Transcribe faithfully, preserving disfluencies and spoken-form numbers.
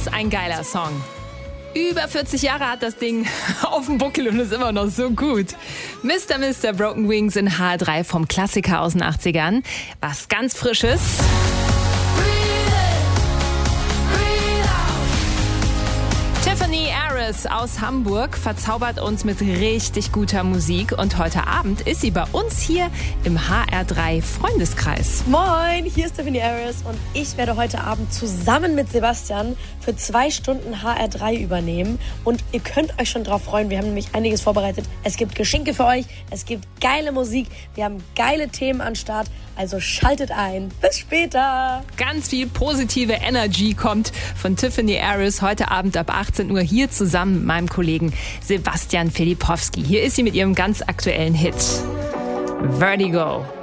Was ein geiler Song. Über vierzig Jahre hat das Ding auf dem Buckel und ist immer noch so gut. Mister Mister Broken Wings in H R drei vom Klassiker aus den achtzigern. Was ganz Frisches. Tiffany Harris aus Hamburg verzaubert uns mit richtig guter Musik und heute Abend ist sie bei uns hier im H R drei Freundeskreis. Moin, hier ist Tiffany Harris und ich werde heute Abend zusammen mit Sebastian für zwei Stunden H R drei übernehmen und ihr könnt euch schon drauf freuen, wir haben nämlich einiges vorbereitet. Es gibt Geschenke für euch, es gibt geile Musik, wir haben geile Themen an Start, also schaltet ein. Bis später! Ganz viel positive Energy kommt von Tiffany Harris heute Abend ab achtzehn Uhr hier zusammen mit meinem Kollegen Sebastian Filipowski. Hier ist sie mit ihrem ganz aktuellen Hit Vertigo.